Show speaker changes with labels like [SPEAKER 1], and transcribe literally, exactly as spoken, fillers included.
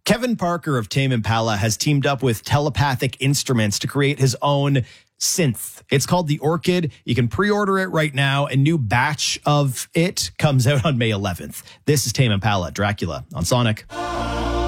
[SPEAKER 1] Kevin Parker of Tame Impala has teamed up with Telepathic Instruments to create his own synth. It's called the Orchid. You can pre-order it right now. A new batch of it comes out on May eleventh. This is Tame Impala, Dracula on Sonic.